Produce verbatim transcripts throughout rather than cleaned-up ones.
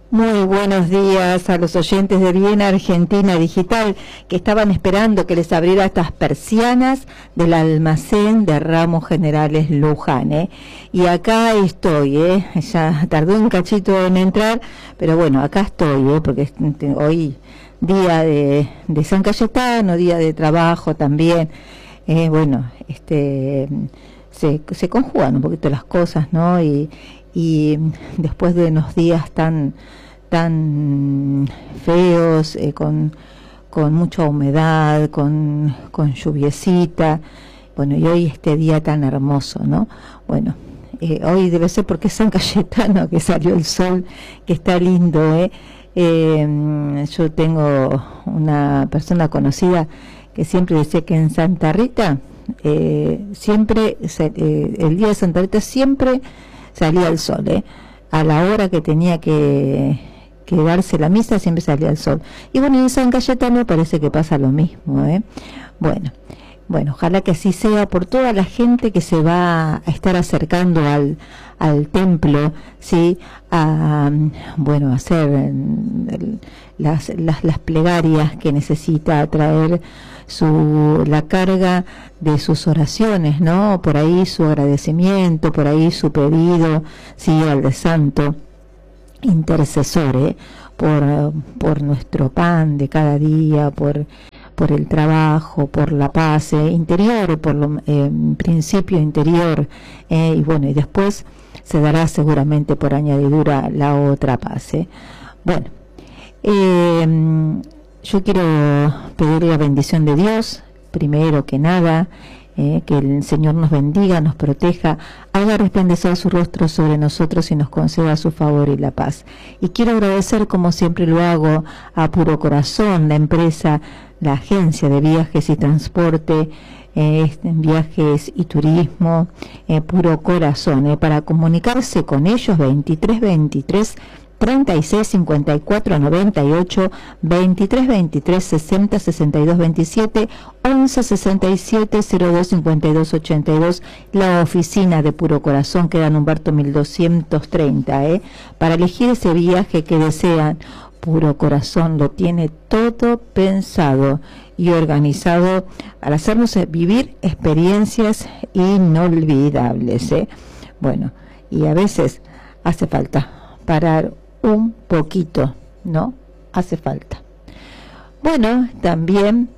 Muy buenos días a los oyentes de Viena Argentina Digital que estaban esperando que les abriera estas persianas del almacén de Ramos Generales Luján, ¿eh? Y acá estoy, ¿eh? Ya tardó un cachito en entrar, pero bueno, acá estoy, ¿eh? Porque hoy día de, de San Cayetano, día de trabajo también, eh, bueno, este se, se conjugan un poquito las cosas, ¿no? Y, y después de unos días tan tan feos, eh, con, con mucha humedad, con, con lluviecita, bueno, y hoy este día tan hermoso, ¿no? Bueno, eh, hoy debe ser porque es San Cayetano, que salió el sol, que está lindo, ¿eh? Eh, yo tengo una persona conocida que siempre decía que en Santa Rita, eh, siempre, se, eh, el día de Santa Rita siempre salía el sol, ¿eh? A la hora que tenía que que darse la misa siempre salía el sol. Y bueno, en San Cayetano parece que pasa lo mismo, ¿eh? Bueno, bueno, ojalá que así sea por toda la gente que se va a estar acercando al, al templo, ¿sí? A, bueno, hacer el, las, las, las plegarias que necesita, traer su, la carga de sus oraciones, ¿no? Por ahí su agradecimiento, por ahí su pedido, sí, al de santo intercesor, ¿eh? por, por nuestro pan de cada día, por, por el trabajo, por la paz eh, interior, por lo eh, principio interior, eh, y bueno, y después se dará seguramente por añadidura la otra paz. ¿eh? Bueno, eh, yo quiero pedir la bendición de Dios, primero que nada, Eh, que el Señor nos bendiga, nos proteja, haga resplandecer su rostro sobre nosotros y nos conceda su favor y la paz. Y quiero agradecer, como siempre lo hago, a Puro Corazón, la empresa, la agencia de viajes y transporte, eh, viajes y turismo, eh, Puro Corazón, eh, para comunicarse con ellos veintitrés veintitrés treinta y seis cincuenta y cuatro noventa y ocho, veintitrés veintitrés sesenta sesenta y dos veintisiete, once sesenta y siete cero dos cincuenta y dos ochenta y dos. La oficina de Puro Corazón queda en Humberto mil doscientos treinta, ¿eh? Para elegir ese viaje que desean. Puro Corazón lo tiene todo pensado y organizado para hacernos vivir experiencias inolvidables, ¿eh? Bueno, y a veces hace falta parar un poquito, ¿no? Hace falta. Bueno, también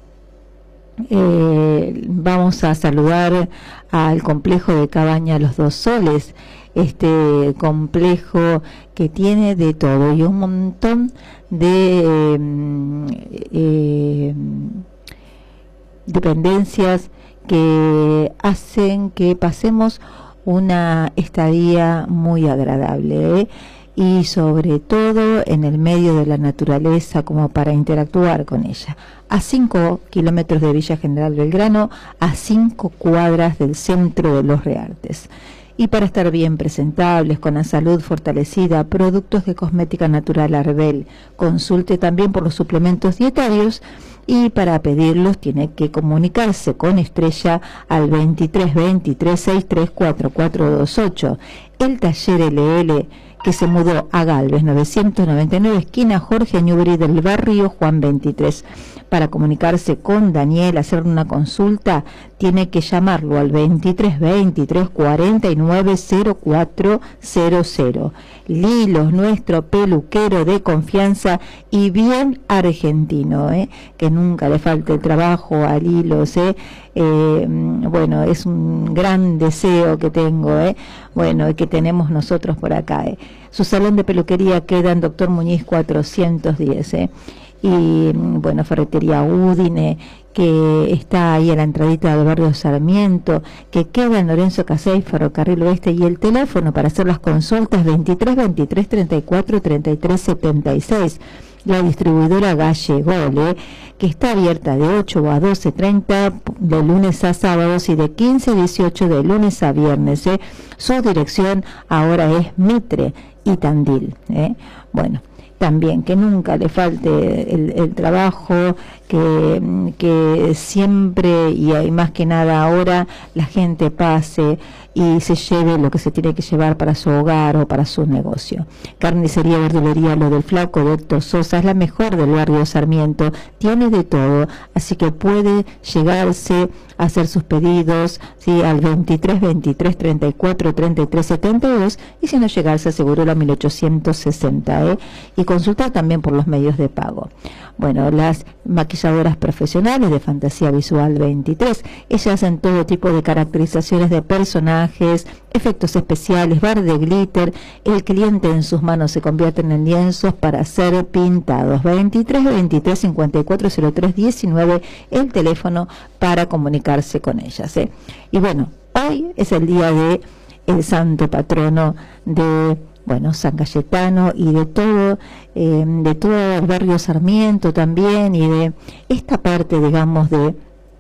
eh, vamos a saludar al complejo de Cabaña Los Dos Soles, este complejo que tiene de todo y un montón de eh, eh, dependencias que hacen que pasemos una estadía muy agradable, ¿eh? Y sobre todo en el medio de la naturaleza, como para interactuar con ella. A cinco kilómetros de Villa General Belgrano, a cinco cuadras del centro de Los Reartes. Y para estar bien presentables, con la salud fortalecida, productos de cosmética natural Arbel. Consulte también por los suplementos dietarios, y para pedirlos tiene que comunicarse con Estrella al veintitrés veintitrés sesenta y tres cuarenta y cuatro veintiocho. El taller L L, que se mudó a Galvez novecientos noventa y nueve, esquina Jorge Newbery, del barrio Juan veintitrés. Para comunicarse con Daniel, hacer una consulta, tiene que llamarlo al veintitrés veintitrés cuarenta y nueve cero cuatro cero cero. Lilos, nuestro peluquero de confianza y bien argentino, ¿eh? Que nunca le falte el trabajo a Lilos, ¿eh? Eh, bueno, es un gran deseo que tengo, ¿eh? Bueno, y que tenemos nosotros por acá, ¿eh? Su salón de peluquería queda en Doctor Muñiz cuatrocientos diez, ¿eh? Y bueno, Ferretería Udine, que está ahí a la entradita del barrio Sarmiento, que queda en Lorenzo Casey, Ferrocarril Oeste, y el teléfono para hacer las consultas veintitrés veintitrés treinta y cuatro treinta y tres setenta y seis. La distribuidora Gallegol, ¿eh? Que está abierta de ocho a doce treinta de lunes a sábados y de quince a dieciocho de lunes a viernes, ¿eh? Su dirección ahora es Mitre y Tandil, ¿eh? Bueno, también, que nunca le falte el, el trabajo, que, que siempre y hay más que nada ahora la gente pase y se lleve lo que se tiene que llevar para su hogar o para su negocio. Carnicería Verdulería Lo del Flaco de Héctor Sosa es la mejor del barrio Sarmiento, tiene de todo, así que puede llegarse a hacer sus pedidos, ¿sí?, al veintitrés veintitrés treinta y cuatro treinta y tres setenta y dos, y si no, llegarse a Segurola mil ochocientos sesenta, ¿eh? Y consultar también por los medios de pago. Bueno, las maquilladoras profesionales de Fantasía Visual veintitrés, ellas hacen todo tipo de caracterizaciones de personajes, efectos especiales, bar de glitter, el cliente en sus manos se convierten en lienzos para ser pintados. Veintitrés veintitrés cincuenta y cuatro cero tres diecinueve, el teléfono para comunicarse con ellas, ¿eh? Y bueno, hoy es el día de el santo patrono de, bueno, San Cayetano y de todo, eh, de todo el barrio Sarmiento también, y de esta parte, digamos, de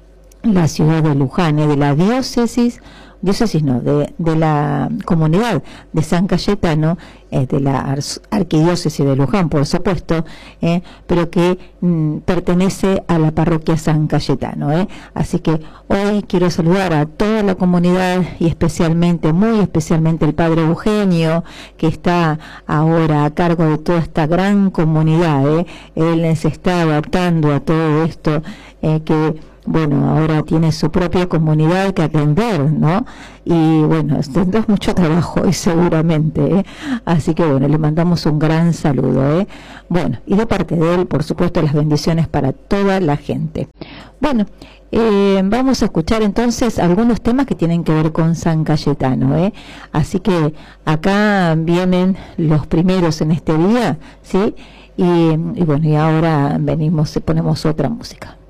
la ciudad de Luján, eh, de la diócesis, diócesis no, de, de la comunidad de San Cayetano, eh, de la arquidiócesis de Luján, por supuesto, eh, pero que mm, pertenece a la parroquia San Cayetano, eh. Así que hoy quiero saludar a toda la comunidad y especialmente, muy especialmente el padre Eugenio, que está ahora a cargo de toda esta gran comunidad, eh. Él se está adaptando a todo esto, eh, que bueno, ahora tiene su propia comunidad que atender, ¿no? Y bueno, tendrá mucho trabajo hoy seguramente, ¿eh? Así que bueno, le mandamos un gran saludo, ¿eh? Bueno, y de parte de él, por supuesto, las bendiciones para toda la gente. Bueno, eh, vamos a escuchar entonces algunos temas que tienen que ver con San Cayetano, ¿eh? Así que acá vienen los primeros en este día, ¿sí? Y, y bueno, y ahora venimos, ponemos otra música.